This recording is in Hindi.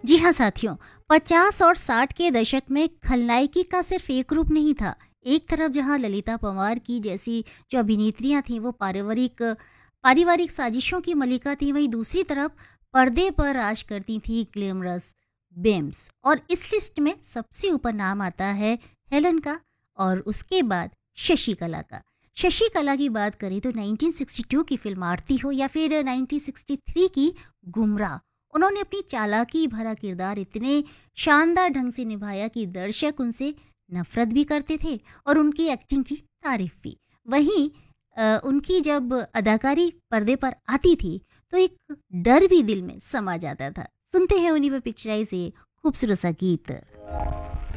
जी हाँ साथियों, 50 और 60 के दशक में खलनायिकी का सिर्फ एक रूप नहीं था। एक तरफ जहाँ ललिता पंवार की जैसी जो अभिनेत्रियां थीं वो पारिवारिक पारिवारिक साजिशों की मलिका थी, वहीं दूसरी तरफ पर्दे पर राज करती थी ग्लैमरस बेम्स। और इस लिस्ट में सबसे ऊपर नाम आता है हेलन का, और उसके बाद शशिकला का। शशिकला की बात करें तो 1962 की फिल्म आरती हो या फिर 1963 की गुमराह, उन्होंने अपनी चालाकी भरा किरदार इतने शानदार ढंग से निभाया कि दर्शक उनसे नफरत भी करते थे और उनकी एक्टिंग की तारीफ भी। वहीं उनकी जब अदाकारी पर्दे पर आती थी तो एक डर भी दिल में समा जाता था। सुनते हैं उन्हीं पर पिक्चराइज ये खूबसूरत सा गीत।